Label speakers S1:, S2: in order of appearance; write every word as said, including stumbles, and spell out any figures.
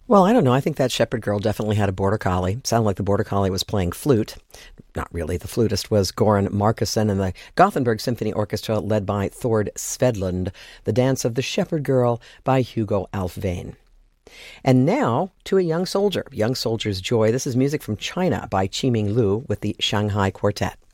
S1: Well, I don't know. I think that shepherd girl definitely had a border collie. Sounded like the border collie was playing flute. Not really. The flutist was Goran Markussen, and the Gothenburg Symphony Orchestra led by Thord Svedlund. The Dance of the Shepherd Girl by Hugo Alfvén. And now to a young soldier, Young Soldier's Joy. This is music from China by Qiming Lu with the Shanghai Quartet.